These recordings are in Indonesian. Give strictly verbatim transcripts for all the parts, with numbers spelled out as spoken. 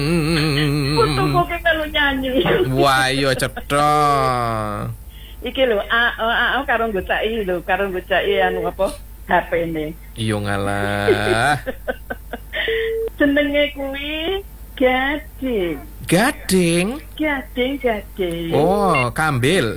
Kutu kok melu nyanyi. Wah, iya cetha. Iki lho, a a karo ngocaki lho, karo ngocaki anu apa? H P-ne. Iya ngalah. Jenenge kuwi Gading. Gading? Gading, gading. Oh, kambil.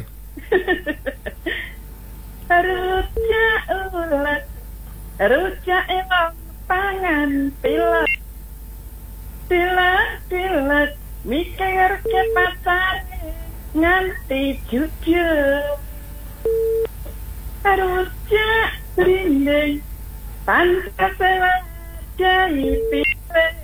Rujak ulet, rujak emang pangan pilek, pilek, pilek, mikir ke pasar nganti jujur. Rujak rinding, pantas dari pilek,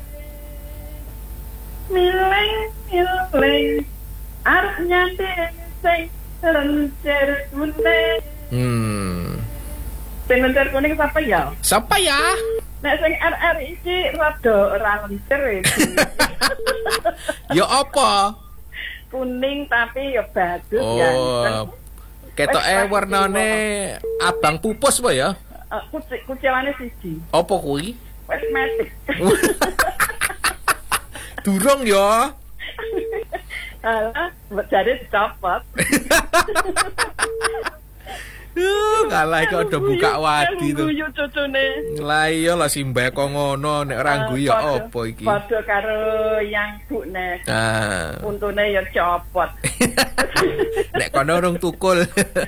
mileng, mileng, arep nyanti sing lencer kuning. Hmm. Sing lencer kuning siapa ya? Siapa ya? Nek sing R R iki rada ora lencer iki. Ya apa? Kuning tapi ya bagus oh, ya. Ketoke warnane abang pupus apa ya? Uh, kucing kucilane siji. Apa kuwi? Kosmetik. Durung ya. Alah, jadi dicopot. Duh, kalah iki ada buka wadi tuh. Guyu cucune. Lah iya lah simbah kok ngono nek ora guyu apa iki. Padha karo yang bukne. Ah. Untune ya copot. Nek kono urung tukul.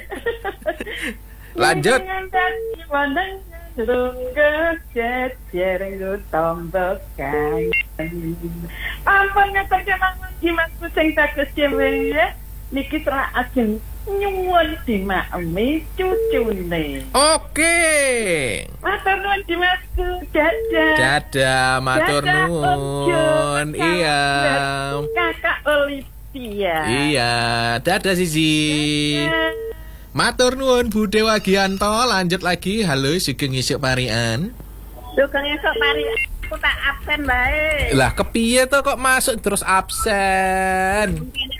Lanjut. Rungga jejer tombol kain. Ampun terjemah dimaksud sing bagus dhewe niki salah ajeng nyuwun dimaklumi cucune. Oke. Matur nuwun dimaksud dadah. Dadah, matur nuwun. Iya. Kakak Olivia. Iya, dadah Sisi. Matur nuwun Bu Dewagianto, lanjut lagi. Halo, sugeng isuk parian. Sugeng isuk parian. Aku tak absen bae. Lah kepiye to kok masuk terus absen?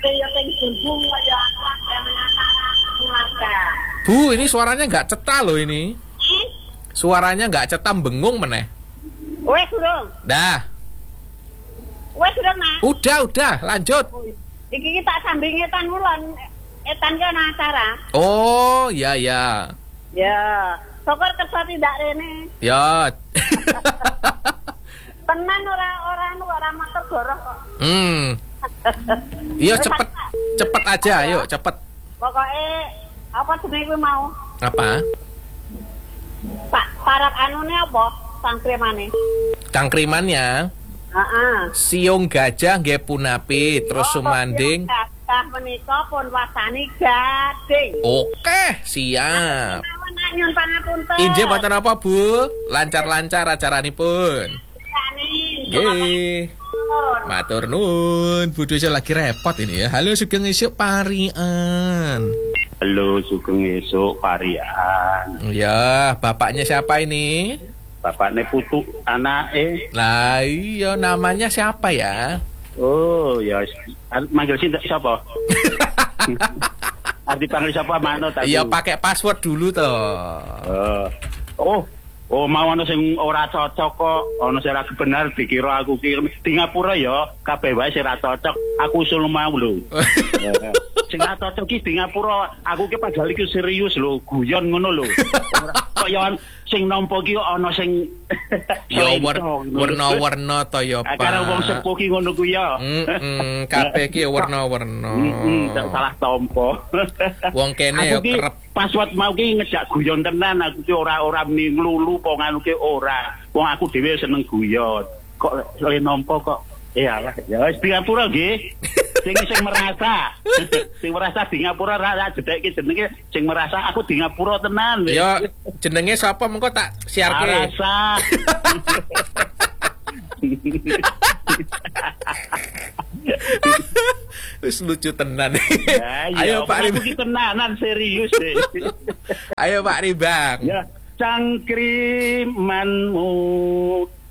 Bu, ini suaranya nggak cetha loh ini. Suaranya nggak cetha, bengung meneh. Wes durung. Dah. Wes durung, Mas. Udah, udah, lanjut. Iki tak sambingi etan ulon. Etan ki ana acara. Oh, ya ya. Ya, syukur kersa tidak rene. Ya. Tenan ora ora ora motor goroh kok. Hmm. Iya cepet cepet aja, ayo cepet. Pokoke apa jenenge kuwi mau? Apa? Pak parap anune apa? Tangkrimane. Tangkrimannya? Heeh. Siung gajah nggih punapi, terus oh, sumanding. Gajah menika pun wasani gading. Oke, siap. Nyun pangapunten. Injih mboten apa, Bu? Lancar-lancar acaranipun. Nggih. Matur nuwun. Bu Desa lagi repot ini ya. Halo sugeng isuk parian. Halo sugeng isuk parian. Ya, bapaknya siapa ini? Bapaknya putu anake. Lah iya, namanya siapa ya? Oh, ya manggil sinten siapa? Arti panggil siapa mana tadi? Iya, pakai password dulu toh. Uh, oh, oh mau ana sing ora cocok kok, ana sing ora bener dikira aku kirim di Ngapura ya, kabeh wae sing ora cocok, aku usul mau lho. Sing ora cocok ki di Ngapura, aku ki padahal iki serius lho, guyon ngono lho. Kaya sing nampa ki ana sing ya warna-warna to ya Pak. Karo wong sepuh ki ngono ku ya. Heeh, kabeh ki warna-warna. Heeh, salah tampa. Wong kene ya kerep. Password mau ki ngejak guyon tenan, aku ki ora ora nglulu kok nganu ki ora. Wong aku dhewe seneng guyon. Kok oleh nampa kok ya lah. Ya wis di Ngapura nggih. Sing sing merasa. Sing merasa di Ngapura ra jedheke jenenge sing merasa aku di Ngapura tenan. Ya jenenge sapa mengko tak siarke. Rasa. Wis lucu tenan. Ya, ayo Pak Ribang. Iki tenanan serius deh. Ayo Pak Ribang. Ya, cangkrimanmu